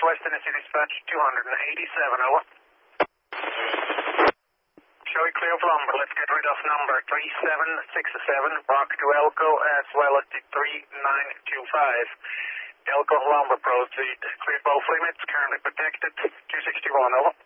West Tennessee Dispatch 287, over. Show you clear of lumber. Let's get rid of number 3767, Rock to Elko, as well as the 3925. Elko lumber proceed. Clear both limits, currently protected, 261, over.